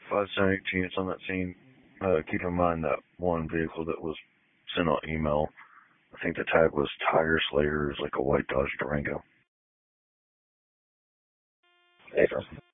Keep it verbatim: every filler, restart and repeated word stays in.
five seven eighteen, it's on that scene. Uh, keep in mind that one vehicle that was sent on email, I think the tag was Tire Slayer, is like a white Dodge Durango. Hey,